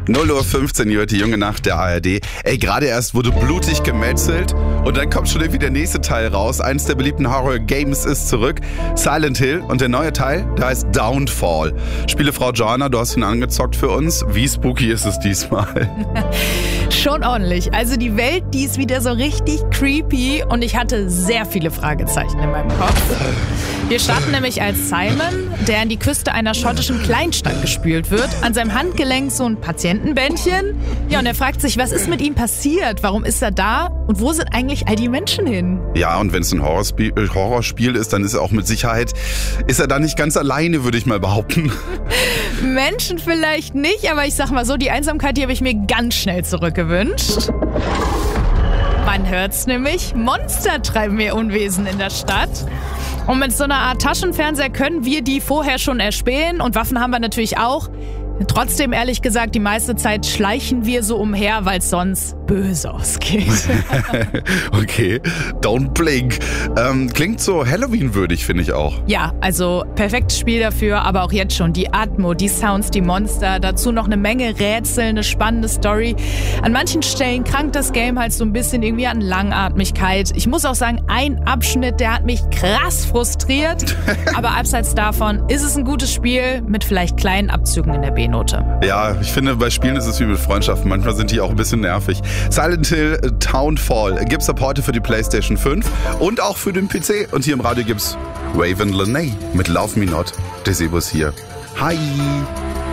0:15 Uhr, die junge Nacht der ARD. Ey, gerade erst wurde blutig gemetzelt und dann kommt schon irgendwie der nächste Teil raus. Eins der beliebten Horror-Games ist zurück. Silent Hill und der neue Teil, der heißt Downfall. Spielefrau Joanna, du hast ihn angezockt für uns. Wie spooky ist es diesmal? Schon ordentlich. Also die Welt, die ist wieder so richtig creepy und ich hatte sehr viele Fragezeichen in meinem Kopf. Wir starten nämlich als Simon, der in die Küste einer schottischen Kleinstadt gespült wird. An seinem Handgelenk so ein Patientenbändchen. Ja, und er fragt sich, was ist mit ihm passiert? Warum ist er da? Und wo sind eigentlich all die Menschen hin? Ja, und wenn es ein Horrorspiel ist, dann ist er auch mit Sicherheit, ist er da nicht ganz alleine, würde ich mal behaupten. Menschen vielleicht nicht, aber ich sag mal so, die Einsamkeit, die habe ich mir ganz schnell zurückgewünscht. Man hört's nämlich, Monster treiben ihr Unwesen in der Stadt. Und mit so einer Art Taschenfernseher können wir die vorher schon erspähen und Waffen haben wir natürlich auch. Trotzdem, ehrlich gesagt, die meiste Zeit schleichen wir so umher, weil es sonst böse ausgeht. Okay, don't blink. Klingt so Halloween-würdig, finde ich auch. Ja, also perfektes Spiel dafür, aber auch jetzt schon die Atmo, die Sounds, die Monster, dazu noch eine Menge Rätsel, eine spannende Story. An manchen Stellen krankt das Game halt so ein bisschen irgendwie an Langatmigkeit. Ich muss auch sagen, ein Abschnitt, der hat mich krass frustriert, aber abseits davon ist es ein gutes Spiel mit vielleicht kleinen Abzügen in der B-Note. Ja, ich finde, bei Spielen ist es wie mit Freundschaften. Manchmal sind die auch ein bisschen nervig. Silent Hill Downfall gibt's ab heute für die PlayStation 5 und auch für den PC. Und hier im Radio gibt's Raven Lenae mit Love Me Not. Der Sebus hier. Hi!